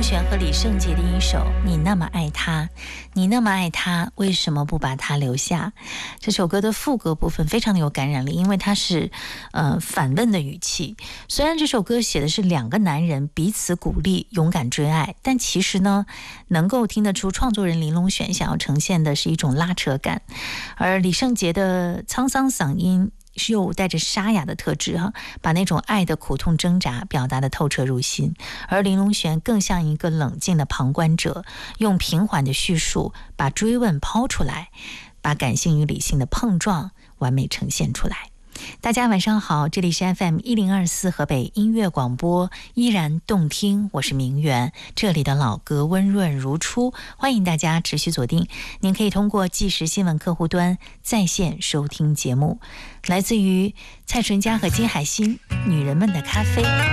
璇和李圣杰的一首《你那么爱他》，你那么爱他，为什么不把他留下？这首歌的副歌部分非常的有感染力，因为它是反问的语气。虽然这首歌写的是两个男人彼此鼓励勇敢追爱，但其实呢，能够听得出创作人林隆璇想要呈现的是一种拉扯感，而李圣杰的沧桑嗓音是又带着沙哑的特质把那种爱的苦痛挣扎表达得透彻入心，而林隆璇更像一个冷静的旁观者，用平缓的叙述把追问抛出来，把感性与理性的碰撞完美呈现出来。大家晚上好，这里是 FM 1024河北音乐广播，依然动听，我是明媛，这里的老歌温润如初，欢迎大家持续锁定。您可以通过即时新闻客户端在线收听节目，来自于蔡淳佳和金海心《女人们的咖啡》。